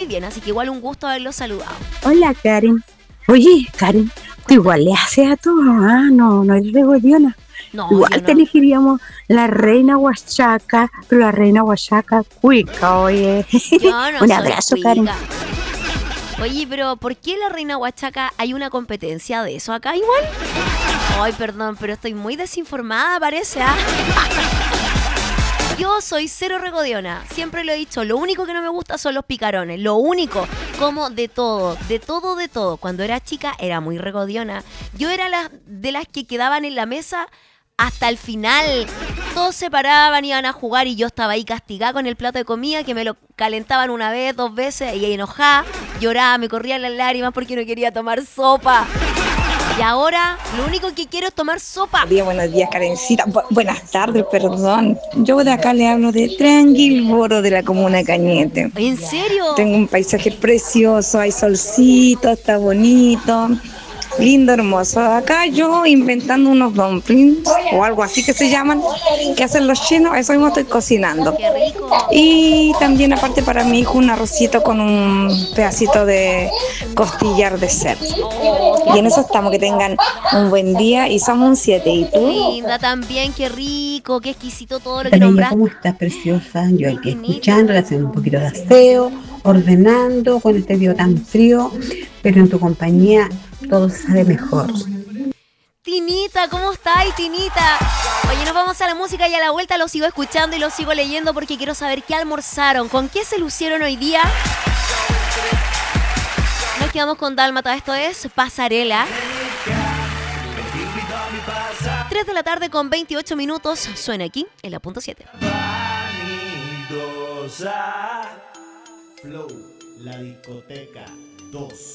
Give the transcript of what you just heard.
bien, así que igual un gusto haberlo saludado. Hola, Karen. Oye, Karen, tú igual le haces a todo, no eres regodiona. No, Igual yo te no. elegiríamos la reina Huachaca, pero la reina Huachaca cuica, oye. Yo no Un soy abrazo, Karen. cuica. Oye, pero ¿por qué la reina Huachaca hay una competencia de eso acá igual? Ay, perdón, pero estoy muy desinformada, parece, ¿ah? Yo soy cero regodiona, siempre lo he dicho, lo único que no me gusta son los picarones, lo único, como de todo, de todo, de todo. Cuando era chica era muy regodiona, yo era de las que quedaban en la mesa hasta el final. Todos se paraban, iban a jugar y yo estaba ahí castigada con el plato de comida que me lo calentaban una vez, dos veces y enojada, lloraba, me corrían las lágrimas porque no quería tomar sopa. Y ahora lo único que quiero es tomar sopa. Buenos días, Karencita. Buenas tardes, perdón. Yo de acá le hablo de Tranquilboro, de la comuna de Cañete. ¿En serio? Tengo un paisaje precioso, hay solcito, está bonito, lindo, hermoso. Acá yo inventando unos dumplings o algo así que se llaman, que hacen los chinos, eso mismo estoy cocinando. ¡Qué rico! Y también aparte para mi hijo un arrocito con un pedacito de costillar de cerdo. Y en eso estamos, que tengan un buen día y somos un 7. ¿Y tú? Linda también, qué rico, qué exquisito todo lo que Hola, Ella, nombraste. ¿cómo estás, preciosa? Yo aquí escuchando, haciendo un poquito de aseo, ordenando con este día tan frío, pero en tu compañía todo sale mejor. Tinita, ¿cómo estáis, Tinita? Oye, nos vamos a la música y a la vuelta lo sigo escuchando y lo sigo leyendo porque quiero saber qué almorzaron, con qué se lucieron hoy día. Nos quedamos con Dálmata, esto es Pasarela. 3 de la tarde con 28 minutos, suena aquí en la punto 7. Vanidosa. Flow, la discoteca 2.